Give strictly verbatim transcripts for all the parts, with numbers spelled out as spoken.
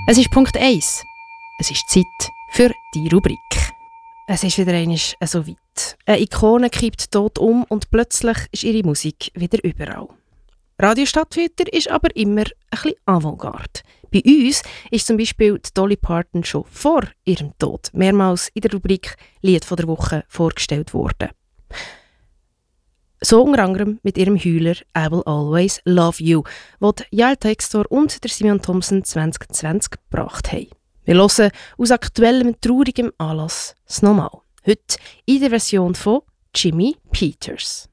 Es ist Punkt eins. Es ist Zeit für die Rubrik. Es ist wieder einmal so weit. Eine Ikone kippt tot um und plötzlich ist ihre Musik wieder überall. Radio Stadtfilter ist aber immer ein bisschen Avantgarde. Bei uns ist zum Beispiel die Dolly Parton schon vor ihrem Tod mehrmals in der Rubrik Lied von der Woche vorgestellt worden. So unter anderem mit ihrem Heuler «I Will Always Love You», das Yael Textor und der Simeon Thompson zwanzig zwanzig gebracht haben. Wir hören aus aktuellem traurigem Anlass es nochmal. Heute in der Version von Jimmy Peters.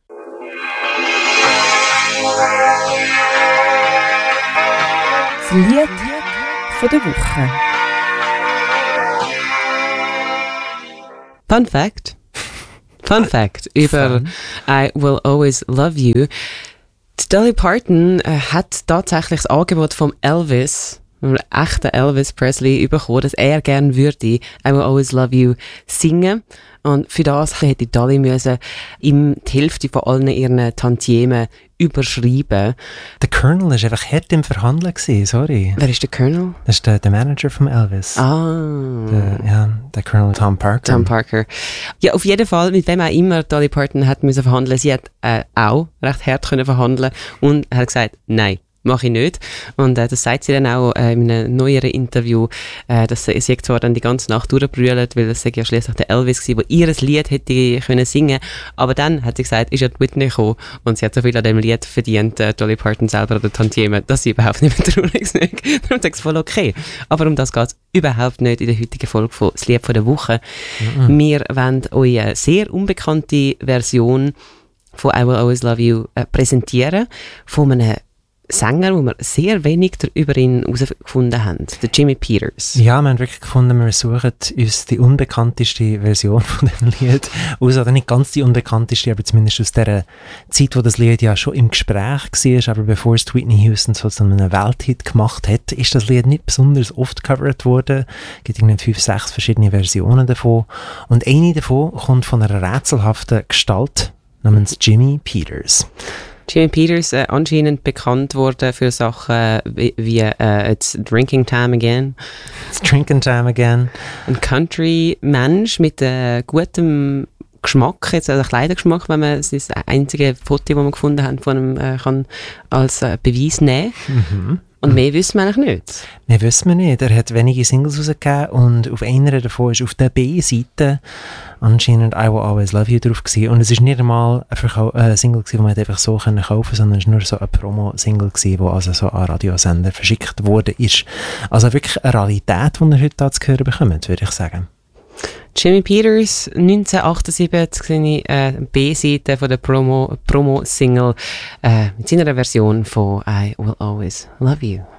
Das Lied von der Woche. Fun Fact. Fun Fact über I Will Always Love You. Die Dolly Parton äh, hat tatsächlich das Angebot vom Elvis, vom echten Elvis Presley, bekommen, dass er gerne würde I Will Always Love You singen. Und für das hätte Dolly müssen ihm die Hälfte von allen ihren Tantiemen überschreiben. Der Colonel war einfach hart im Verhandeln gewesen, sorry. Wer ist der Colonel? Das ist der, der Manager von Elvis. Ah. Der, ja, der Colonel Tom Parker. Tom Parker. Ja, auf jeden Fall, mit wem auch immer Dolly Parton hat müssen verhandeln. Sie hat äh, auch recht hart können verhandeln und hat gesagt, nein. Mache ich nicht. Und äh, das sagt sie dann auch äh, in einem neueren Interview, äh, dass sie, sie zwar dann die ganze Nacht durchbrüllt, weil das ja schließlich der Elvis war, der ihr Lied hätte können singen. Aber dann hat sie gesagt, ist ja die Whitney gekommen und sie hat so viel an dem Lied verdient, äh, Dolly Parton selber oder Tantieme, dass sie überhaupt nicht mehr traurig ist. Darum sage ich voll okay. Aber um das geht es überhaupt nicht in der heutigen Folge von «Das Lied von der Woche». Mhm. Wir wollen euch eine sehr unbekannte Version von «I Will Always Love You» äh, präsentieren, von einem Sänger, wo wir sehr wenig über ihn herausgefunden haben, der Jimmy Peters. Ja, wir haben wirklich gefunden, wir suchen uns die unbekannteste Version von dem Lied aus, oder nicht ganz die unbekannteste, aber zumindest aus der Zeit, wo das Lied ja schon im Gespräch war, aber bevor es Whitney Houston so zu einem Welthit gemacht hat, ist das Lied nicht besonders oft gecovert worden. Es gibt irgendwie fünf, sechs verschiedene Versionen davon und eine davon kommt von einer rätselhaften Gestalt namens Jimmy Peters. Jimmy Peters äh, anscheinend bekannt wurde für Sachen äh, wie, wie äh, It's Drinking Time Again. It's Drinking Time Again. Ein Country-Mensch mit äh, gutem Geschmack, jetzt also Kleidergeschmack, wenn man das einzige Foto, das wir gefunden haben, von ihm äh, kann als äh, Beweis nehmen. Mhm. Und mehr wissen wir eigentlich nicht. Mehr wissen wir nicht. Er hat wenige Singles rausgegeben und auf einer davon ist auf der B-Seite anscheinend I Will Always Love You drauf gewesen. Und es ist nicht einmal ein Verkau- äh, Single gewesen, den man einfach so kaufen konnte, sondern es war nur so ein Promo-Single gewesen, der also so an Radiosender verschickt worden ist. Also wirklich eine Realität, die ihr heute da zu hören bekommt, würde ich sagen. Jimmy Peters, neunzehnhundertachtundsiebzig, seine äh, B-Seite von der Promo, Promo-Single äh, mit seiner Version von I Will Always Love You.